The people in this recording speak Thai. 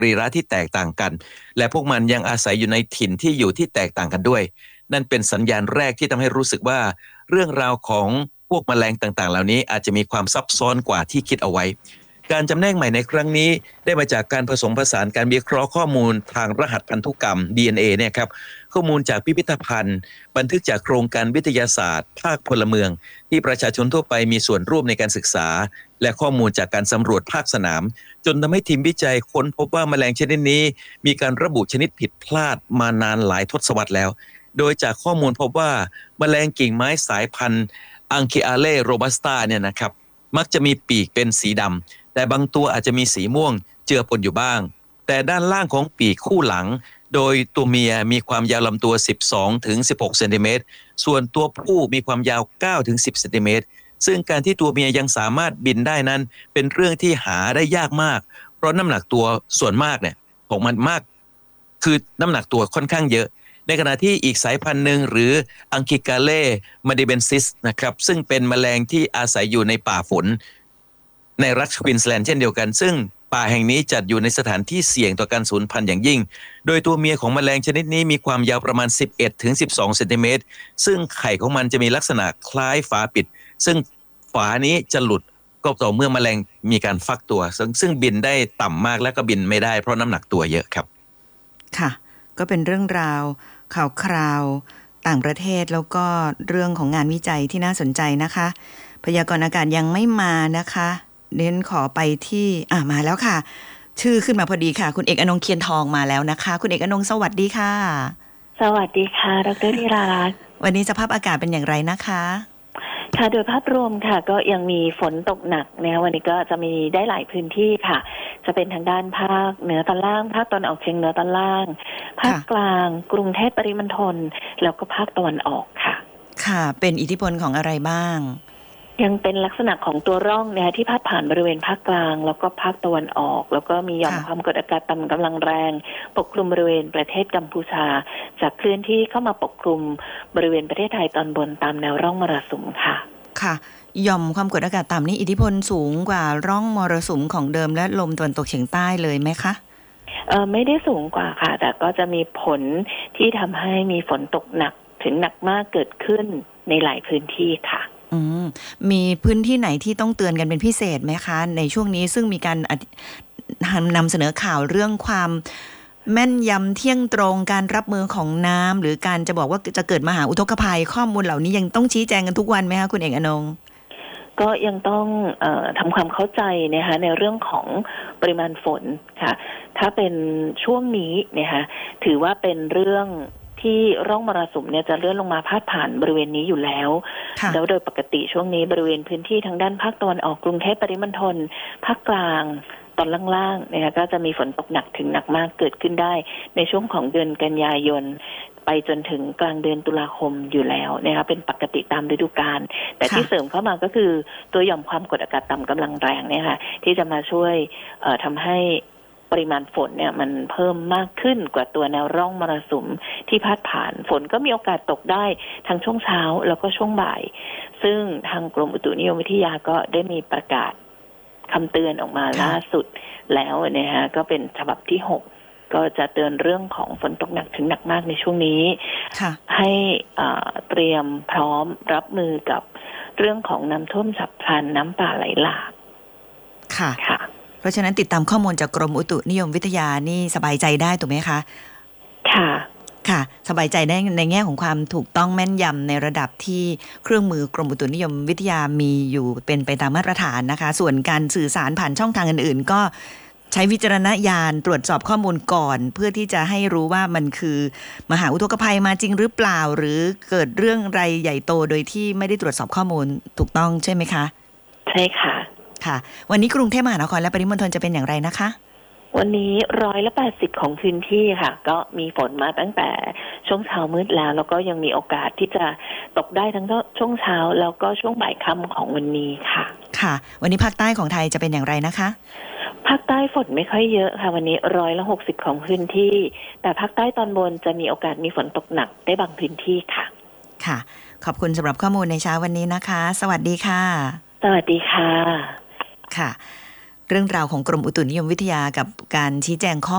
รีระที่แตกต่างกันและพวกมันยังอาศัยอยู่ในถิ่นที่อยู่ที่แตกต่างกันด้วยนั่นเป็นสัญญาณแรกที่ทำให้รู้สึกว่าเรื่องราวของพวกแมลงต่างๆเหล่านี้อาจจะมีความซับซ้อนกว่าที่คิดเอาไว้การจำแนกใหม่ในครั้งนี้ได้มาจากการผสมผสานการวิเคราะห์ข้อมูลทางรหัสพันธุกรรม DNA เนี่ยครับข้อมูลจากพิพิธภัณฑ์บันทึกจากโครงการวิทยาศาสตร์ภาคพลเมืองที่ประชาชนทั่วไปมีส่วนร่วมในการศึกษาและข้อมูลจากการสำรวจภาคสนามจนทำให้ทีมวิจัยค้นพบว่าแมลงชนิดนี้มีการระบุชนิดผิดพลาดมานานหลายทศวรรษแล้วโดยจากข้อมูลพบว่าแมลงกิ่งไม้สายพันธุ์อังคิอาเล่โรบัสตาเนี่ยนะครับมักจะมีปีกเป็นสีดำแต่บางตัวอาจจะมีสีม่วงเจือปนอยู่บ้างแต่ด้านล่างของปีกคู่หลังโดยตัวเมียมีความยาวลำตัว12ถึง16เซนติเมตรส่วนตัวผู้มีความยาว9ถึง10เซนติเมตรซึ่งการที่ตัวเมียยังสามารถบินได้นั้นเป็นเรื่องที่หาได้ยากมากเพราะน้ำหนักตัวส่วนมากเนี่ยของมันมากคือน้ำหนักตัวค่อนข้างเยอะในขณะที่อีกสายพันธุ์หนึ่งหรืออังคิกาเล่มาดิเบนซิสนะครับซึ่งเป็นแมลงที่อาศัยอยู่ในป่าฝนในรัฐควีนสแลนด์เช่นเดียวกันซึ่งป่าแห่งนี้จัดอยู่ในสถานที่เสี่ยงต่อการสูญพันธุ์อย่างยิ่งโดยตัวเมียของแมลงชนิดนี้มีความยาวประมาณ11ถึง12เซนติเมตรซึ่งไข่ของมันจะมีลักษณะคล้ายฝาปิดซึ่งฝานี้จะหลุดก็ต่อเมื่อแมลงมีการฟักตัวซึ่งบินได้ต่ำมากและก็บินไม่ได้เพราะน้ำหนักตัวเยอะครับค่ะก็เป็นเรื่องราวข่าวคราวต่างประเทศแล้วก็เรื่องของงานวิจัยที่น่าสนใจนะคะพยากรณ์อากาศยังไม่มานะคะเน้นขอไปที่มาแล้วค่ะชื่อขึ้นมาพอดีค่ะคุณเอกอนงค์เคียนทองมาแล้วนะคะคุณเอกอนงค์สวัสดีค่ะสวัสดีค่ะดร.นิรารัตน์วันนี้สภาพอากาศเป็นอย่างไรนะคะค่ะโดยภาพรวมค่ะก็ยังมีฝนตกหนักนะคะวันนี้ก็จะมีได้หลายพื้นที่ค่ะจะเป็นทางด้านภาคเหนือตอนล่างภาคตะวันออกเฉียงเหนือตอนล่างภาคกลางกรุงเทพปริมณฑลแล้วก็ภาคตะวันออกค่ะค่ะเป็นอิทธิพลของอะไรบ้างยังเป็นลักษณะของตัวร่องนะคะที่พาดผ่านบริเวณภาคกลางแล้วก็ภาคตะวันออกแล้วก็มีหย่อมความกดอากาศต่ำกำลังแรงปกคลุมบริเวณประเทศกัมพูชาจากเคลื่อนที่เข้ามาปกคลุมบริเวณประเทศไทยตอนบนตามแนวร่องมรสุมค่ะค่ะหย่อมความกดอากาศต่ำนี่อิทธิพลสูงกว่าร่องมรสุมของเดิมและลมตะวันตกเฉียงใต้เลยไหมคะไม่ได้สูงกว่าค่ะแต่ก็จะมีผลที่ทำให้มีฝนตกหนักถึงหนักมากเกิดขึ้นในหลายพื้นที่ค่ะมีพื้นที่ไหนที่ต้องเตือนกันเป็นพิเศษไหมคะในช่วงนี้ซึ่งมีการนำเสนอข่าวเรื่องความแม่นยำเที่ยงตรงการรับมือของน้ำหรือการจะบอกว่าจะเกิดมหาอุทกภัยข้อมูลเหล่านี้ยังต้องชี้แจงกันทุกวันไหมคะคุณเอกอนงค์ก็ยังต้องทำความเข้าใจนะคะในเรื่องของปริมาณฝนค่ะถ้าเป็นช่วงนี้นะคะถือว่าเป็นเรื่องที่ร่องมรสุมเนี่ยจะเลื่อนลงมาพาดผ่านบริเวณนี้อยู่แล้วแล้วโดยปกติช่วงนี้บริเวณพื้นที่ทางด้านภาคตะวันออกกรุงเทพปริมณฑลภาคกลางตอนล่างๆนะคะก็จะมีฝนตกหนักถึงหนักมากเกิดขึ้นได้ในช่วงของเดือนกันยายนไปจนถึงกลางเดือนตุลาคมอยู่แล้วนะคะเป็นปกติตามฤดูกาลแต่ที่เสริมเข้ามาก็คือตัวหย่อมความกดอากาศต่ำกำลังแรงเนี่ยค่ะที่จะมาช่วยทำให้ปริมาณฝนเนี่ยมันเพิ่มมากขึ้นกว่าตัวแนวร่องมรสุมที่พาดผ่านฝนก็มีโอกาสตกได้ทั้งช่วงเช้าแล้วก็ช่วงบ่ายซึ่งทางกรมอุตุนิยมวิทยาก็ได้มีประกาศคำเตือนออกมาล่าสุดแล้วนะฮะก็เป็นฉบับที่6ก็จะเตือนเรื่องของฝนตกหนักถึงหนักมากในช่วงนี้ให้เตรียมพร้อมรับมือกับเรื่องของน้ำท่วมฉับพลันน้ำป่าไหลหลากค่ะเพราะฉะนั้นติดตามข้อมูลจากกรมอุตุนิยมวิทยานี่สบายใจได้ถูกไหมคะค่ะสบายใจได้ในแง่ของความถูกต้องแม่นยำในระดับที่เครื่องมือกรมอุตุนิยมวิทยามีอยู่เป็นไปตามมาตรฐานนะคะส่วนการสื่อสารผ่านช่องทางอื่นๆก็ใช้วิจารณญาณตรวจสอบข้อมูลก่อนเพื่อที่จะให้รู้ว่ามันคือมหาอุทกภัยมาจริงหรือเปล่าหรือเกิดเรื่องอะไรใหญ่โตโดยที่ไม่ได้ตรวจสอบข้อมูลถูกต้องใช่ไหมคะใช่ค่ะวันนี้กรุงเทพมหานครและปริมณฑลจะเป็นอย่างไรนะคะวันนี้180ของพื้นที่ค่ะก็มีฝนมาตั้งแต่ช่วงเช้ามืดแล้วก็ยังมีโอกาสที่จะตกได้ทั้งช่วงเช้าแล้วก็ช่วงบ่ายค่ำของวันนี้ค่ะวันนี้ภาคใต้ของไทยจะเป็นอย่างไรนะคะภาคใต้ฝนไม่ค่อยเยอะค่ะวันนี้160ของพื้นที่แต่ภาคใต้ตอนบนจะมีโอกาสมีฝนตกหนักได้บางพื้นที่ค่ะขอบคุณสำหรับข้อมูลในเช้าวันนี้นะคะสวัสดีค่ะสวัสดีค่ะเรื่องราวของกรมอุตุนิยมวิทยากับการชี้แจงข้อ